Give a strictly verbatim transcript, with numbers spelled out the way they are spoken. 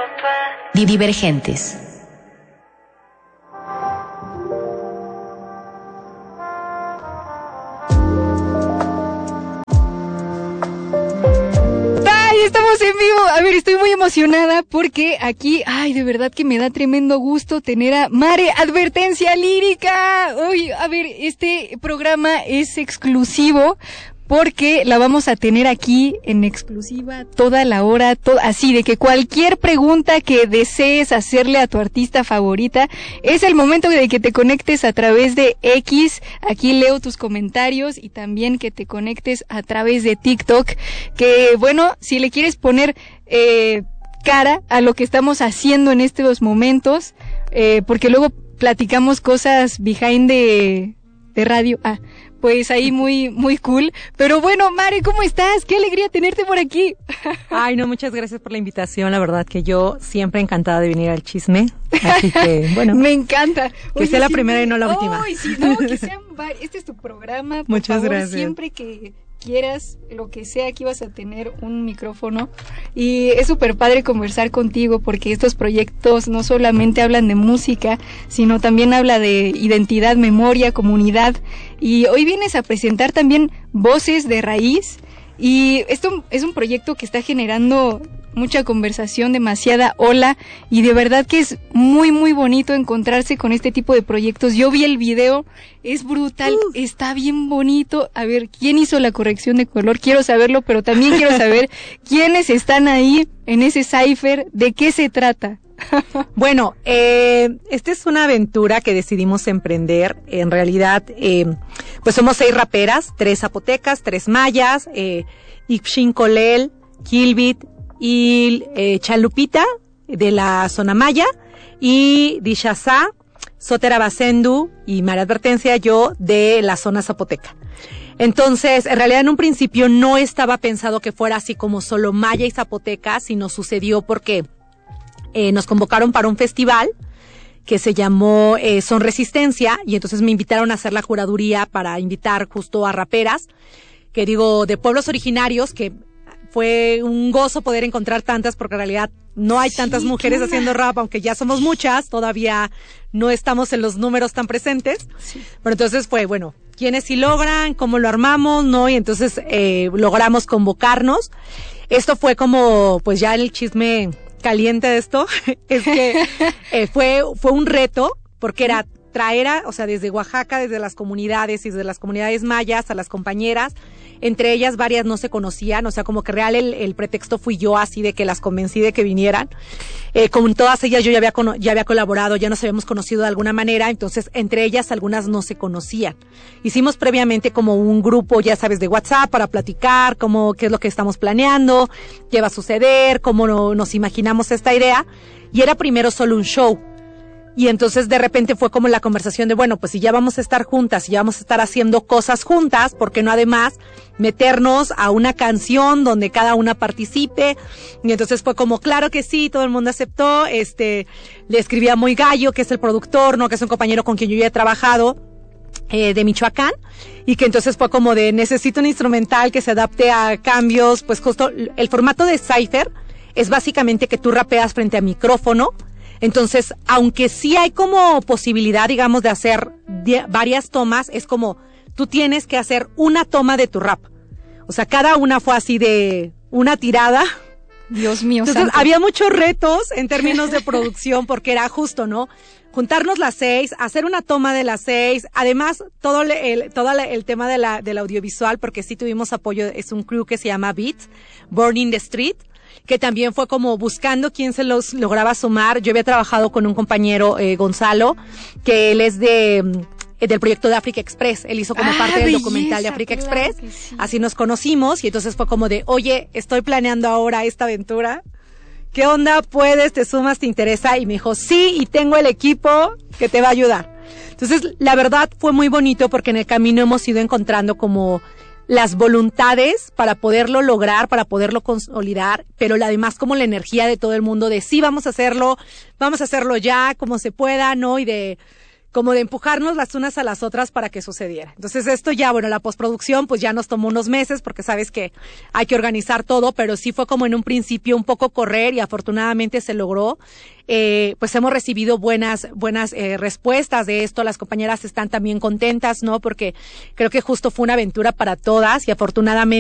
Divergentes. Estamos en vivo. A ver, estoy muy emocionada porque aquí, ay, de verdad que me da tremendo gusto tener a Mare Advertencia Lírica. Uy, a ver, este programa es exclusivo porque la vamos a tener aquí en exclusiva toda la hora, to- así de que cualquier pregunta que desees hacerle a tu artista favorita, es el momento de que te conectes a través de X, aquí leo tus comentarios, y también que te conectes a través de TikTok, que bueno, si le quieres poner eh, cara a lo que estamos haciendo en estos momentos, eh, porque luego platicamos cosas behind de, de radio, ah, pues ahí muy muy cool. Pero bueno, Mare, ¿cómo estás? Qué alegría tenerte por aquí. Ay, no, muchas gracias por la invitación. La verdad que yo siempre encantada de venir al chisme. Así que, bueno. Me encanta. Que Oye, sea la primera y no la última. Ay, sí, no, que sean varios. Este es tu programa. Por muchas favor, gracias. Siempre que quieras, lo que sea, aquí vas a tener un micrófono. Y es súper padre conversar contigo porque estos proyectos no solamente hablan de música, sino también habla de identidad, memoria, comunidad. Y hoy vienes a presentar también Voces de Raíz. Y esto es un proyecto que está generando mucha conversación, demasiada ola, y de verdad que es muy muy bonito encontrarse con este tipo de proyectos. Yo vi el video, es brutal, uh. está bien bonito. A ver, ¿quién hizo la corrección de color? Quiero saberlo, pero también quiero saber quiénes están ahí en ese cipher, de qué se trata. Bueno, eh, esta es una aventura que decidimos emprender. En realidad, eh, pues somos seis raperas, tres zapotecas, tres mayas, eh, Ipshin Colel, Kilbit y eh, Chalupita de la zona maya, y Dishazá, Sotera Basendu y Mare Advertencia, yo de la zona zapoteca. Entonces, en realidad en un principio no estaba pensado que fuera así como solo maya y zapoteca, sino sucedió porque Eh, nos convocaron para un festival que se llamó eh, Son Resistencia, y entonces me invitaron a hacer la curaduría para invitar justo a raperas, que digo, de pueblos originarios, que fue un gozo poder encontrar tantas, porque en realidad no hay tantas sí, mujeres haciendo rap, aunque ya somos muchas, todavía no estamos en los números tan presentes. Sí. Pero entonces fue, bueno, ¿quiénes sí logran? ¿Cómo lo armamos? ¿No? Y entonces eh, logramos convocarnos. Esto fue como, pues ya el chisme caliente de esto, es que eh, fue, fue un reto, porque era traer a, o sea, desde Oaxaca, desde las comunidades y desde las comunidades mayas a las compañeras, entre ellas varias no se conocían, o sea, como que real el, el pretexto fui yo, así de que las convencí de que vinieran. Eh, con todas ellas yo ya había, ya había colaborado, ya nos habíamos conocido de alguna manera, entonces entre ellas algunas no se conocían. Hicimos previamente como un grupo, ya sabes, de WhatsApp para platicar, cómo, qué es lo que estamos planeando, qué va a suceder, cómo no, nos imaginamos esta idea, y era primero solo un show. Y entonces de repente fue como la conversación de, bueno, pues si ya vamos a estar juntas, si ya vamos a estar haciendo cosas juntas, ¿por qué no además meternos a una canción donde cada una participe? Y entonces fue como, claro que sí, todo el mundo aceptó. Este, le escribí a Muy Gallo, que es el productor, ¿no? Que es un compañero con quien yo ya he trabajado, eh, de Michoacán, y que entonces fue como de, necesito un instrumental que se adapte a cambios, pues justo el formato de Cypher es básicamente que tú rapeas frente a micrófono. Entonces, aunque sí hay como posibilidad, digamos, de hacer di- varias tomas, es como tú tienes que hacer una toma de tu rap. O sea, cada una fue así de una tirada. Dios mío, entonces santo. Había muchos retos en términos de producción, porque era justo, ¿no? Juntarnos las seis, hacer una toma de las seis, además todo el, todo el tema de la, del audiovisual, porque sí tuvimos apoyo, es un crew que se llama Beats, Born in the Street, que también fue como buscando quién se los lograba sumar. Yo había trabajado con un compañero, eh, Gonzalo, que él es de, eh, del proyecto de Africa Express. Él hizo como ah, parte del belleza, documental de Africa claro Express. Sí. Así nos conocimos, y entonces fue como de, oye, estoy planeando ahora esta aventura. ¿Qué onda? ¿Puedes? ¿Te sumas? ¿Te interesa? Y me dijo, sí, y tengo el equipo que te va a ayudar. Entonces, la verdad fue muy bonito, porque en el camino hemos ido encontrando como las voluntades para poderlo lograr, para poderlo consolidar, pero además como la energía de todo el mundo de sí, vamos a hacerlo, vamos a hacerlo ya, como se pueda, ¿no? Y de como de empujarnos las unas a las otras para que sucediera. Entonces esto ya, bueno, la postproducción pues ya nos tomó unos meses porque sabes que hay que organizar todo, pero sí fue como en un principio un poco correr y afortunadamente se logró. Eh, pues hemos recibido buenas, buenas eh, respuestas de esto, las compañeras están también contentas, ¿no? Porque creo que justo fue una aventura para todas y afortunadamente